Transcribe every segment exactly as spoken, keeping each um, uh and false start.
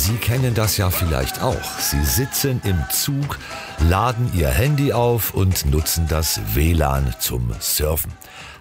Sie kennen das ja vielleicht auch. Sie sitzen im Zug, laden Ihr Handy auf und nutzen das W L A N zum Surfen.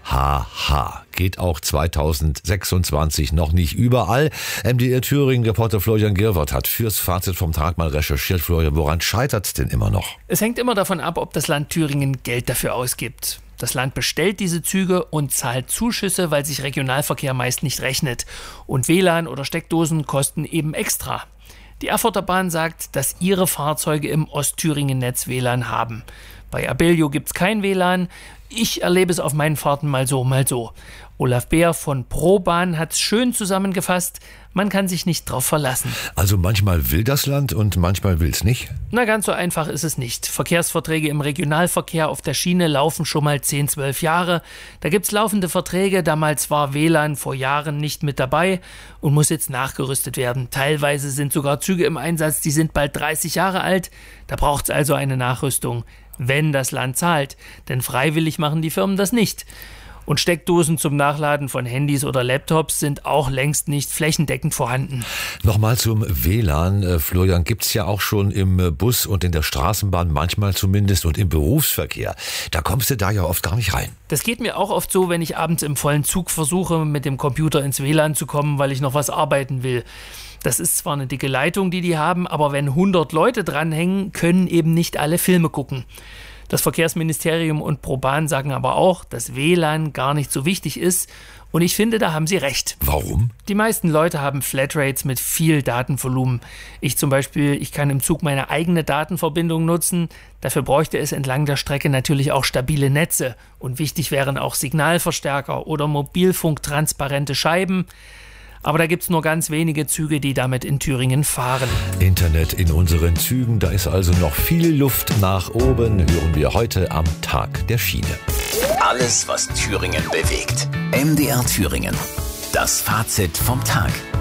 Haha, geht auch zweitausendsechsundzwanzig noch nicht überall. M D R Thüringen-Reporter Florian Girwert hat fürs Fazit vom Tag mal recherchiert. Florian, woran scheitert es denn immer noch? Es hängt immer davon ab, ob das Land Thüringen Geld dafür ausgibt. Das Land bestellt diese Züge und zahlt Zuschüsse, weil sich Regionalverkehr meist nicht rechnet. Und W L A N oder Steckdosen kosten eben extra. Die Erfurter Bahn sagt, dass ihre Fahrzeuge im Ostthüringen-Netz W L A N haben. Bei Abellio gibt's kein W L A N. Ich erlebe es auf meinen Fahrten mal so, mal so. Olaf Beer von ProBahn hat's schön zusammengefasst. Man kann sich nicht drauf verlassen. Also manchmal will das Land und manchmal will's nicht? Na, ganz so einfach ist es nicht. Verkehrsverträge im Regionalverkehr auf der Schiene laufen schon mal zehn, zwölf Jahre. Da gibt's laufende Verträge. Damals war W L A N vor Jahren nicht mit dabei und muss jetzt nachgerüstet werden. Teilweise sind sogar Züge im Einsatz, die sind bald dreißig Jahre alt. Da braucht's also eine Nachrüstung, wenn das Land zahlt. Denn freiwillig machen die Firmen das nicht. Und Steckdosen zum Nachladen von Handys oder Laptops sind auch längst nicht flächendeckend vorhanden. Nochmal zum W L A N. Äh, Florian, gibt's ja auch schon im Bus und in der Straßenbahn, manchmal zumindest, und im Berufsverkehr. Da kommst du da ja oft gar nicht rein. Das geht mir auch oft so, wenn ich abends im vollen Zug versuche, mit dem Computer ins W L A N zu kommen, weil ich noch was arbeiten will. Das ist zwar eine dicke Leitung, die die haben, aber wenn hundert Leute dranhängen, können eben nicht alle Filme gucken. Das Verkehrsministerium und ProBahn sagen aber auch, dass W L A N gar nicht so wichtig ist. Und ich finde, da haben sie recht. Warum? Die meisten Leute haben Flatrates mit viel Datenvolumen. Ich zum Beispiel, ich kann im Zug meine eigene Datenverbindung nutzen. Dafür bräuchte es entlang der Strecke natürlich auch stabile Netze. Und wichtig wären auch Signalverstärker oder mobilfunktransparente Scheiben. Aber da gibt's nur ganz wenige Züge, die damit in Thüringen fahren. Internet in unseren Zügen, da ist also noch viel Luft nach oben, hören wir heute am Tag der Schiene. Alles, was Thüringen bewegt. M D R Thüringen. Das Fazit vom Tag.